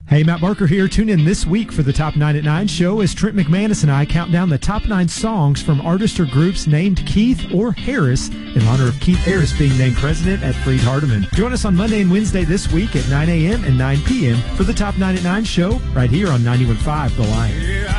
Hey, Matt Barker here. Tune in this week for the Top 9 at 9 show as Trent McManus and I count down the top 9 songs from artists or groups named Keith or Harris in honor of Keith Harris being named president at Freed Hardeman. Join us on Monday and Wednesday this week at 9 a.m. and 9 p.m. for the Top 9 at 9 show right here on 91.5 The Lion.